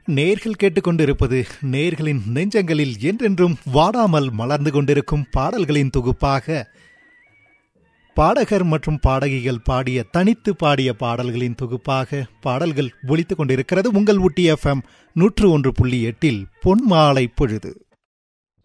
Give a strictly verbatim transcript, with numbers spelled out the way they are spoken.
நேர்கள் கேட்டுக்கொண்டிருப்பது நேர்களின் நெஞ்சங்களில் என்றென்றும் வாடாமல் மலர்ந்து கொண்டிருக்கும் பாடல்களின் தொகுப்பாக பாடகர் மற்றும் பாடகிகள் பாடிய தனித்து பாடிய பாடல்களின் தொகுப்பாக பாடல்கள் ஒலித்துக் கொண்டிருக்கிறது. உங்கள் ஊட்டி எஃப்எம் நூற்று ஒன்று புள்ளி எட்டில் பொன்மாலை பொழுது.